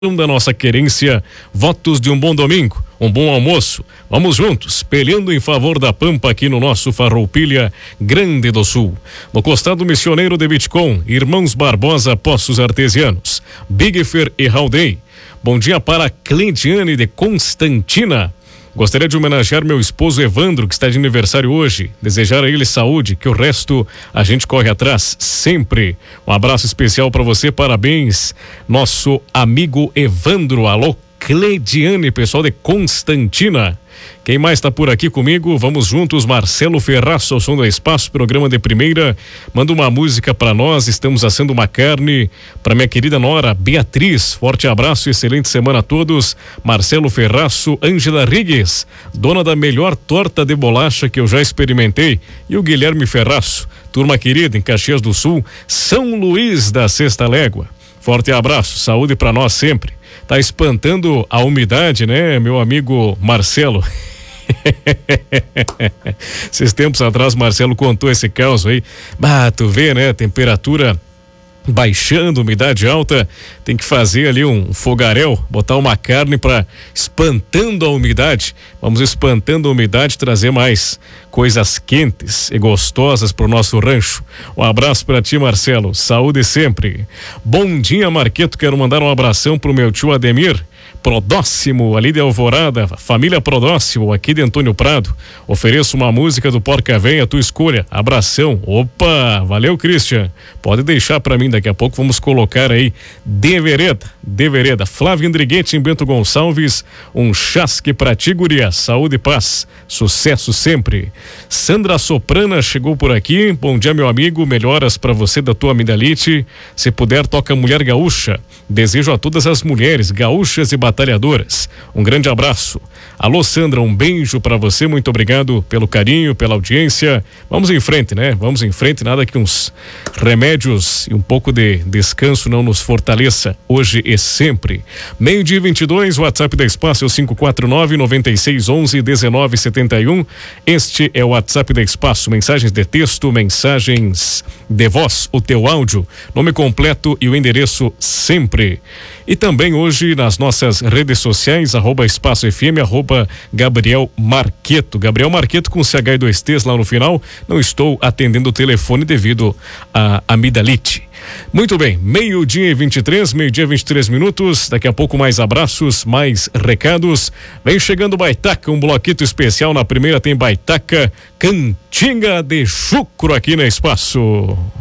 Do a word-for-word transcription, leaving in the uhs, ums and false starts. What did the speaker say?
da nossa querência, votos de um bom domingo, um bom almoço. Vamos juntos, peleando em favor da Pampa aqui no nosso Farroupilha Grande do Sul. No costado missioneiro de Bitcom, Irmãos Barbosa Poços Artesianos, Big Fer e Haldei. Bom dia para Cleidiane de Constantina. Gostaria de homenagear meu esposo Evandro, que está de aniversário hoje. Desejar a ele saúde, que o resto a gente corre atrás sempre. Um abraço especial para você, parabéns, nosso amigo Evandro. Alô, Cleidiane, pessoal de Constantina. Quem mais está por aqui comigo? Vamos juntos, Marcelo Ferraço, ao som do Espaço, programa de primeira. Manda uma música para nós, estamos assando uma carne para minha querida nora Beatriz. Forte abraço, excelente semana a todos. Marcelo Ferraço, Ângela Rigues, dona da melhor torta de bolacha que eu já experimentei, e o Guilherme Ferraço, turma querida em Caxias do Sul, São Luís da Sexta Légua. Forte abraço, saúde para nós sempre. Tá espantando a umidade, né, meu amigo Marcelo? Esses tempos atrás, Marcelo contou esse caos aí. Bah, tu vê, né? Temperatura baixando, umidade alta, tem que fazer ali um fogaréu, botar uma carne para espantando a umidade. Vamos espantando a umidade, trazer mais coisas quentes e gostosas pro nosso rancho. Um abraço para ti, Marcelo. Saúde sempre. Bom dia, Marqueto. Quero mandar um abração pro meu tio Ademir Prodóximo, ali de Alvorada, família Prodóximo, aqui de Antônio Prado. Ofereço uma música do Porca Véia, tua escolha. Abração. Opa, valeu, Christian. Pode deixar para mim, daqui a pouco vamos colocar aí De Vereda, De Vereda. Flávio Andriguete em Bento Gonçalves, um chasque pra ti, guria. Saúde e paz, sucesso sempre. Sandra Soprana chegou por aqui. Bom dia, meu amigo, melhoras para você da tua amidalite. Se puder, toca Mulher Gaúcha. Desejo a todas as mulheres gaúchas e batalhadoras um grande abraço. Alô, Sandra, um beijo para você, muito obrigado pelo carinho, pela audiência. Vamos em frente, né? Vamos em frente, nada que uns remédios e um pouco de descanso não nos fortaleça hoje e sempre. Meio-dia vinte e dois, WhatsApp da Espaço é o cinco quatro nove, nove seis um um, um nove sete um. Este é o WhatsApp da Espaço, mensagens de texto, mensagens de voz, o teu áudio, nome completo e o endereço sempre. E também hoje nas nossas redes sociais, arroba Espaço F M, arroba Gabriel Marqueto. Gabriel Marqueto com C H e dois T's lá no final. Não estou atendendo o telefone devido à amidalite. Muito bem, meio-dia e vinte e três, meio-dia e vinte e três minutos. Daqui a pouco mais abraços, mais recados. Vem chegando Baitaca, um bloquito especial. Na primeira tem Baitaca, Cantiga de Chucro aqui na Espaço.